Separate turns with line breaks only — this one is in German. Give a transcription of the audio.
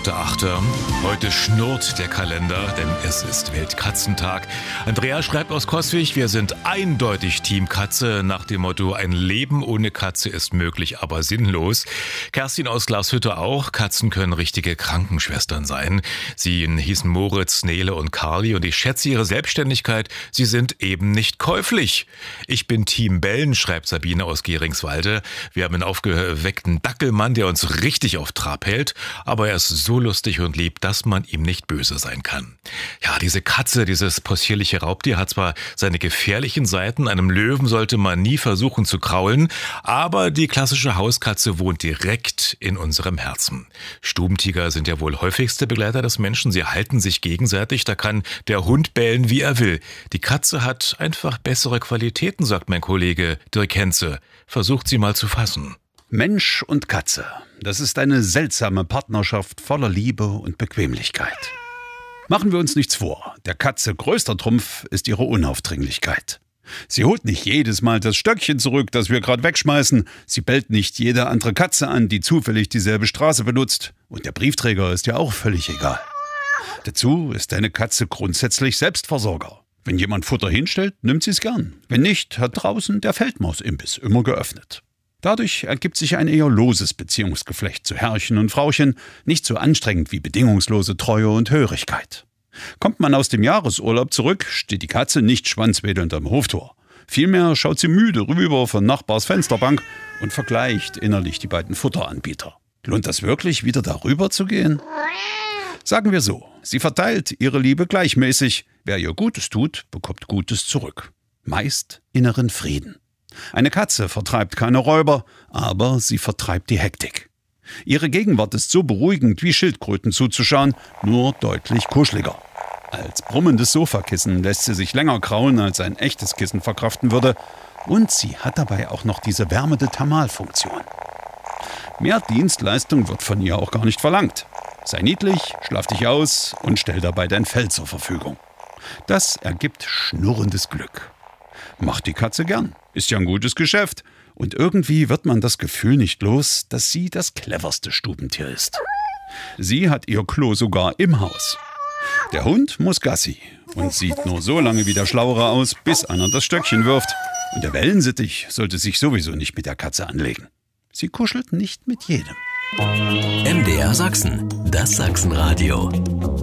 12.8. Heute schnurrt der Kalender, denn es ist Weltkatzentag. Andrea schreibt aus Coswig, wir sind eindeutig Team Katze, nach dem Motto, ein Leben ohne Katze ist möglich, aber sinnlos. Kerstin aus Glashütte auch, Katzen können richtige Krankenschwestern sein. Sie hießen Moritz, Nele und Carly und ich schätze ihre Selbstständigkeit, sie sind eben nicht käuflich. Ich bin Team Bellen, schreibt Sabine aus Geringswalde. Wir haben einen aufgeweckten Dackelmann, der uns richtig auf Trab hält, aber er ist so lustig und lieb, dass man ihm nicht böse sein kann. Ja, diese Katze, dieses possierliche Raubtier hat zwar seine gefährlichen Seiten, einem Löwen sollte man nie versuchen zu kraulen, aber die klassische Hauskatze wohnt direkt in unserem Herzen. Stubentiger sind ja wohl häufigste Begleiter des Menschen, sie halten sich gegenseitig, da kann der Hund bellen, wie er will. Die Katze hat einfach bessere Qualitäten, sagt mein Kollege Dirk Henze. Versucht sie mal zu fassen.
Mensch und Katze, das ist eine seltsame Partnerschaft voller Liebe und Bequemlichkeit. Machen wir uns nichts vor, der Katze größter Trumpf ist ihre Unaufdringlichkeit. Sie holt nicht jedes Mal das Stöckchen zurück, das wir gerade wegschmeißen. Sie bellt nicht jede andere Katze an, die zufällig dieselbe Straße benutzt. Und der Briefträger ist ja auch völlig egal. Dazu ist eine Katze grundsätzlich Selbstversorger. Wenn jemand Futter hinstellt, nimmt sie es gern. Wenn nicht, hat draußen der Feldmausimbiss immer geöffnet. Dadurch ergibt sich ein eher loses Beziehungsgeflecht zu Herrchen und Frauchen, nicht so anstrengend wie bedingungslose Treue und Hörigkeit. Kommt man aus dem Jahresurlaub zurück, steht die Katze nicht schwanzwedelnd am Hoftor. Vielmehr schaut sie müde rüber von Nachbars Fensterbank und vergleicht innerlich die beiden Futteranbieter. Lohnt das wirklich, wieder darüber zu gehen? Sagen wir so, sie verteilt ihre Liebe gleichmäßig. Wer ihr Gutes tut, bekommt Gutes zurück. Meist inneren Frieden. Eine Katze vertreibt keine Räuber, aber sie vertreibt die Hektik. Ihre Gegenwart ist so beruhigend wie Schildkröten zuzuschauen, nur deutlich kuscheliger. Als brummendes Sofakissen lässt sie sich länger kraulen, als ein echtes Kissen verkraften würde. Und sie hat dabei auch noch diese wärmende Thermalfunktion. Mehr Dienstleistung wird von ihr auch gar nicht verlangt. Sei niedlich, schlaf dich aus und stell dabei dein Fell zur Verfügung. Das ergibt schnurrendes Glück. Macht die Katze gern, ist ja ein gutes Geschäft. Und irgendwie wird man das Gefühl nicht los, dass sie das cleverste Stubentier ist. Sie hat ihr Klo sogar im Haus. Der Hund muss Gassi und sieht nur so lange wie der Schlauere aus, bis einer das Stöckchen wirft. Und der Wellensittich sollte sich sowieso nicht mit der Katze anlegen. Sie kuschelt nicht mit jedem.
MDR Sachsen, das Sachsenradio.